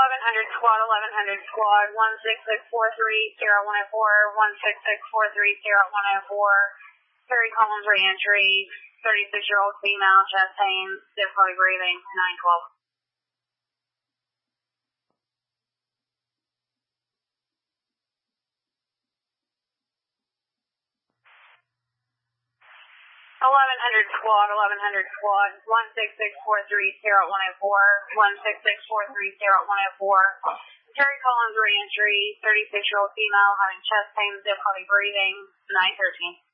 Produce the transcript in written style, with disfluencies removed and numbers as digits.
1100 squad, 1100 squad, 16643-0104, 16643-0104, Terry Collins reentry, 36-year-old female, chest pain, difficulty breathing, 912. 1100 squad, 1100 squad, 16643-0104, 16643-0104, Terry Collins reentry, 36-year-old female having chest pain, difficulty breathing, 913.